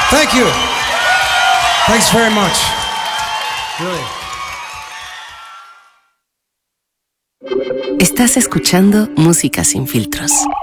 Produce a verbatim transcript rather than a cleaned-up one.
Thank you. Thanks very much. Really. Estás escuchando Música Sin Filtros.